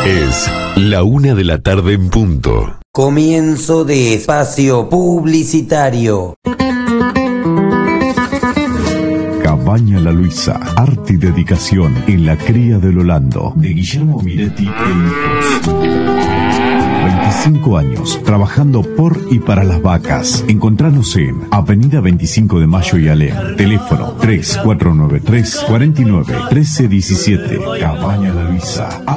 Es la 1:00 en punto. Comienzo de espacio publicitario. Cabaña La Luisa, arte y dedicación en la cría del Holando, de Guillermo Miretti e hijos. 25 años trabajando por y para las vacas. Encontranos en Avenida 25 de Mayo y Alem. Teléfono 3493 49 13 17. Cabaña La Luisa.